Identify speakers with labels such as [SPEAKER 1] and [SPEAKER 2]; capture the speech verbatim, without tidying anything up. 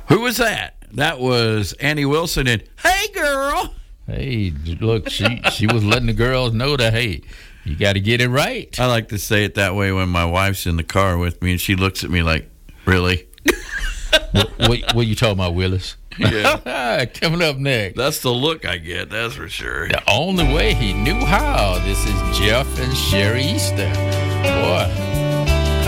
[SPEAKER 1] Who was that? That was Annie Wilson and Hey Girl.
[SPEAKER 2] Hey, look, she she was letting the girls know that, hey, you got to get it right.
[SPEAKER 1] I like to say it that way when my wife's in the car with me and she looks at me like, really?
[SPEAKER 2] what, what, what you talking about, Willis?
[SPEAKER 1] Yeah.
[SPEAKER 2] Coming up next.
[SPEAKER 1] That's the look I get, that's for sure.
[SPEAKER 2] The only way he knew how. This is Jeff and Sherry Easter. Boy.